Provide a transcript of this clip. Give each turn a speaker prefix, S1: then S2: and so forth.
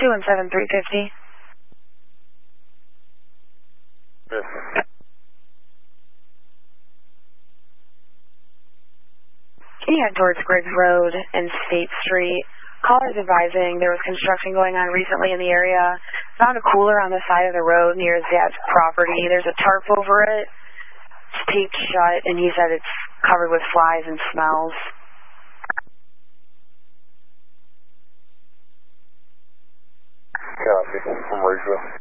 S1: 217-350.
S2: Yes.
S1: Can you head towards Griggs Road and State Street? Callers advising there was construction going on recently in the area. Found a cooler on the side of the road near his dad's property. There's a tarp over it. It's taped shut, and he said it's covered with flies and smells.
S2: Copy. From Ridgeville.